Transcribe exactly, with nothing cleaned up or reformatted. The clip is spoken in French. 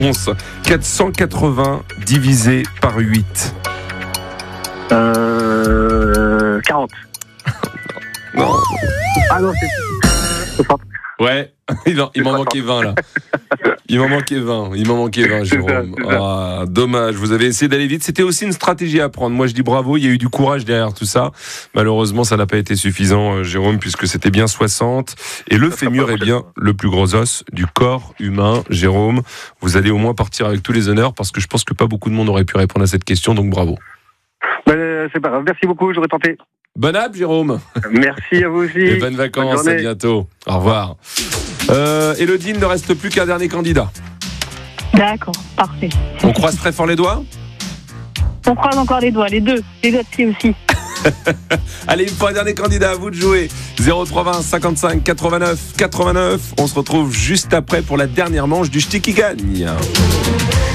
quatre cent quatre-vingts divisé par huit. Euh, quarante. Non. Ah non, c'est... c'est pas... Ouais, il, en, il m'en manquait vingt là. Il m'en manquait vingt, il m'en manquait vingt, Jérôme. C'est ça, c'est ça. Ah, dommage, vous avez essayé d'aller vite. C'était aussi une stratégie à prendre. Moi, je dis bravo, il y a eu du courage derrière tout ça. Malheureusement, ça n'a pas été suffisant, euh, Jérôme, puisque c'était bien soixante. Et le fémur est bien le plus gros os du corps humain. Jérôme, vous allez au moins partir avec tous les honneurs, parce que je pense que pas beaucoup de monde aurait pu répondre à cette question, donc bravo. Ben, c'est pas grave, merci beaucoup, j'aurais tenté. Bonne app, Jérôme. Merci à vous aussi. Et bonnes vacances, Bonne à bientôt. Au revoir. Euh, Élodie, il ne reste plus qu'un dernier candidat. D'accord, parfait. On croise très fort les doigts. On croise encore les doigts, les deux, les doigts de pied aussi. Allez, il me faut un dernier candidat, à vous de jouer. zéro trois vingt cinquante-cinq quatre-vingt-neuf quatre-vingt-neuf. On se retrouve juste après pour la dernière manche du Ch'ti qui gagne.